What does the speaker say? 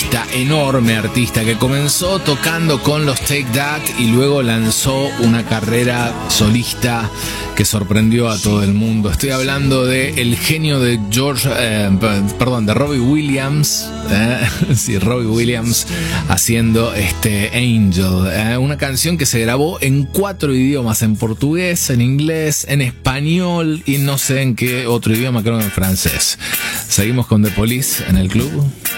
artista, enorme artista, que comenzó tocando con los Take That y luego lanzó una carrera solista que sorprendió a todo el mundo. Estoy hablando de el genio de de Robbie Williams. Sí, Robbie Williams haciendo Angel, una canción que se grabó en 4 idiomas: en portugués, en inglés, en español y no sé en qué otro idioma, creo que en francés. Seguimos con The Police en el club.